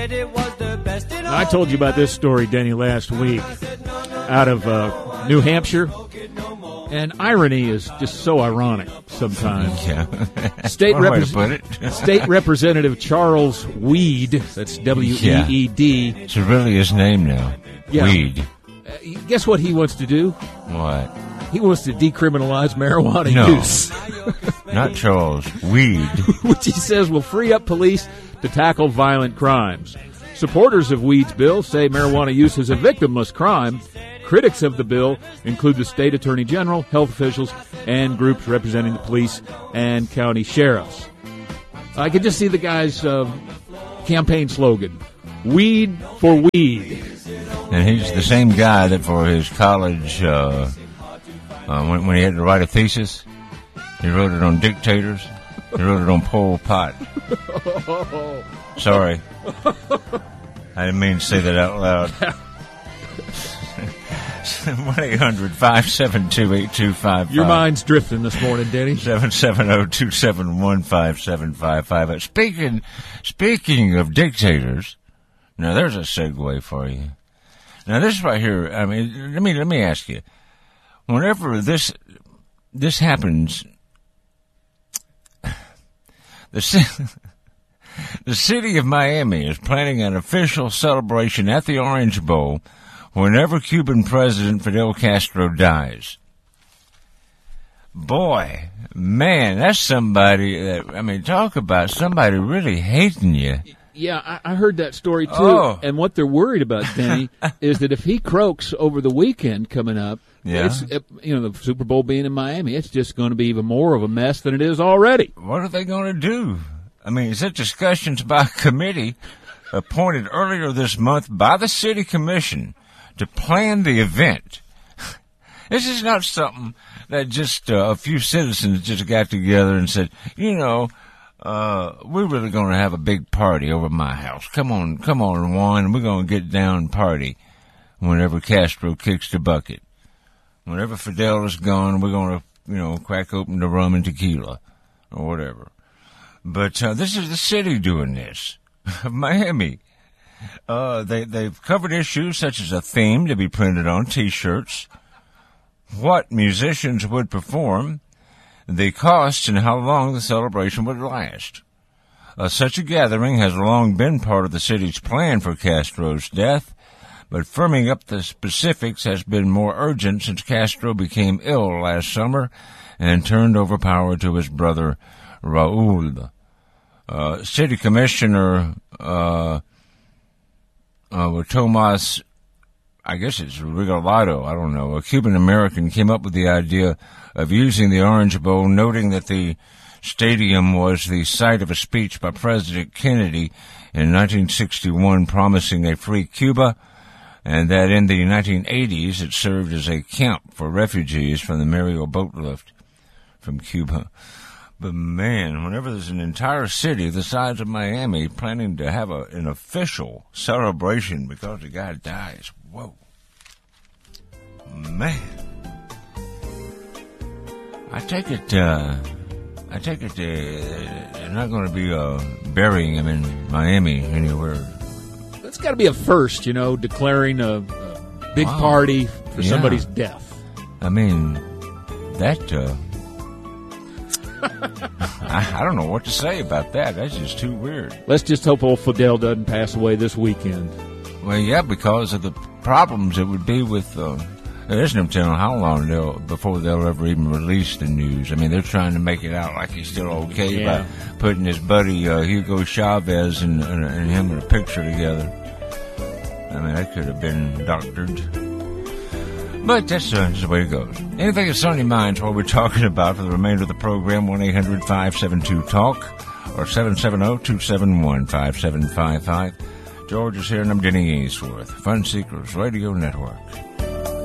I told you about this story, Denny, last week out of New Hampshire. And irony is just so ironic sometimes. Yeah. State State Representative Charles Weed, that's W-E-E-D. It's really his name now. Yeah. Weed. Guess what he wants to do? What? He wants to decriminalize marijuana use. Not Charles. Weed. Which he says will free up police to tackle violent crimes. Supporters of Weed's bill say marijuana use is a victimless crime. Critics of the bill include the state attorney general, health officials, and groups representing the police and county sheriffs. I could just see the guy's campaign slogan, Weed for Weed. And he's the same guy that for his college, when he had to write a thesis, he wrote it on dictators. He wrote it on Pol Pot. Sorry. I didn't mean to say that out loud. 1-800-572-8255. Your mind's drifting this morning, Denny. 770-271-5755. Speaking of dictators, now there's a segue for you. Now this right here, I mean, let me ask you. Whenever this happens, the city of Miami is planning an official celebration at the Orange Bowl whenever Cuban President Fidel Castro dies. Boy, man, that's somebody that, I mean, talk about somebody really hating you. Yeah, I heard that story too. Oh. And what they're worried about, Denny, is that if he croaks over the weekend coming up, it's, the Super Bowl being in Miami, it's just going to be even more of a mess than it is already. What are they going to do? I mean, it's discussions by a committee appointed earlier this month by the city commission to plan the event. This is not something that just a few citizens just got together and said, we're really going to have a big party over my house. Come on, Juan, we're going to get down and party whenever Castro kicks the bucket. Whenever Fidel is gone, we're going to, crack open the rum and tequila or whatever. But this is the city doing this, Miami. They've covered issues such as a theme to be printed on T-shirts, what musicians would perform, the cost, and how long the celebration would last. Such a gathering has long been part of the city's plan for Castro's death, but firming up the specifics has been more urgent since Castro became ill last summer and turned over power to his brother, Raul. City Commissioner Tomas, I guess it's Regalado, I don't know, a Cuban-American, came up with the idea of using the Orange Bowl, noting that the stadium was the site of a speech by President Kennedy in 1961 promising a free Cuba, and that in the 1980s it served as a camp for refugees from the Mario boat lift from Cuba. But man, whenever there's an entire city the size of Miami planning to have an official celebration because the guy dies, whoa. Man. I take it they're not going to be burying him in Miami anywhere. That's got to be a first, declaring a big party for somebody's death. I mean, that, I don't know what to say about that. That's just too weird. Let's just hope old Fidel doesn't pass away this weekend. Well, yeah, because of the problems it would be with, there isn't no telling how long before they'll ever even release the news. I mean, they're trying to make it out like he's still okay by putting his buddy Hugo Chavez and him in a picture together. I mean, that could have been doctored. But that's just the way it goes. Anything that's on your mind is what we're talking about for the remainder of the program. 1-800-572-TALK or 770-271-5755. George is here and I'm Denny Ainsworth. Fun Seekers Radio Network.